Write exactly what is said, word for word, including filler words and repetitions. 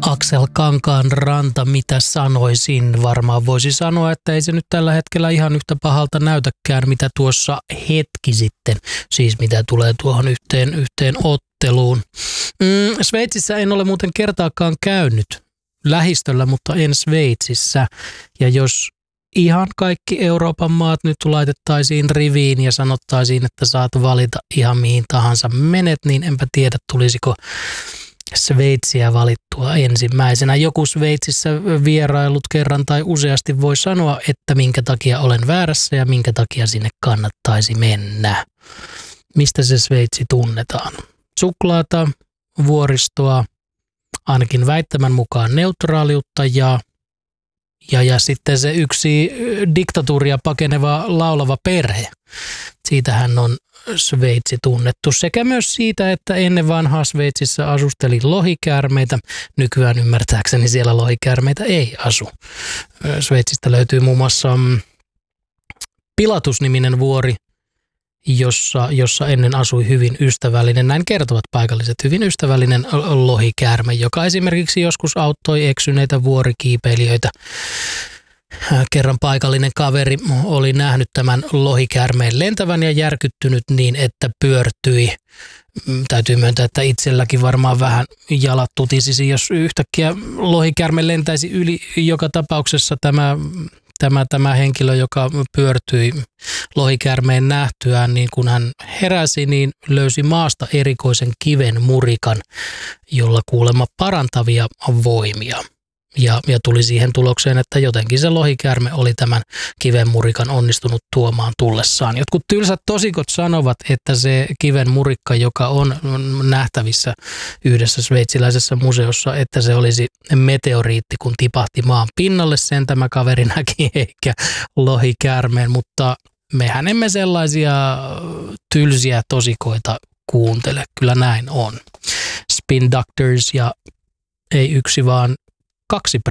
Aksel Kankaanranta, mitä sanoisin? Varmaan voisi sanoa, että ei se nyt tällä hetkellä ihan yhtä pahalta näytäkään, mitä tuossa hetki sitten, siis mitä tulee tuohon yhteen, yhteen otteluun. Mm, Sveitsissä en ole muuten kertaakaan käynyt lähistöllä, mutta en Sveitsissä. Ja jos ihan kaikki Euroopan maat nyt laitettaisiin riviin ja sanottaisiin, että saat valita ihan mihin tahansa menet, niin enpä tiedä, tulisiko Sveitsiä valittua ensimmäisenä. Joku Sveitsissä vierailut kerran tai useasti voi sanoa, että minkä takia olen väärässä ja minkä takia sinne kannattaisi mennä. Mistä se Sveitsi tunnetaan? Suklaata, vuoristoa, ainakin väittämän mukaan neutraaliutta ja, ja, ja sitten se yksi diktatuuria pakeneva laulava perhe. Siitähän on Sveitsi tunnettu sekä myös siitä, että ennen vanhaa Sveitsissä asusteli lohikäärmeitä. Nykyään ymmärtääkseni siellä lohikäärmeitä ei asu. Sveitsistä löytyy muun muassa Pilatus-niminen vuori, jossa, jossa ennen asui hyvin ystävällinen, näin kertovat paikalliset, hyvin ystävällinen lohikäärme, joka esimerkiksi joskus auttoi eksyneitä vuorikiipeilijöitä. Kerran paikallinen kaveri oli nähnyt tämän lohikäärmeen lentävän ja järkyttynyt niin, että pyörtyi. Täytyy myöntää, että itselläkin varmaan vähän jalat tutisisi, jos yhtäkkiä lohikäärme lentäisi yli. Joka tapauksessa tämä, tämä, tämä henkilö, joka pyörtyi lohikäärmeen nähtyään, niin kun hän heräsi, niin löysi maasta erikoisen kiven murikan, jolla kuulemma parantavia voimia. Ja, ja tuli siihen tulokseen, että jotenkin se lohikäärme oli tämän kivenmurikan onnistunut tuomaan tullessaan. Jotkut tylsät tosikot sanovat, että se kivenmurikka, joka on nähtävissä yhdessä sveitsiläisessä museossa, että se olisi meteoriitti, kun tipahti maan pinnalle. Sen tämä kaveri näki eikä lohikäärmeen, mutta mehän emme sellaisia tylsiä tosikoita kuuntele. Kyllä näin on. Spin Doctors ja ei yksi vaan kaksi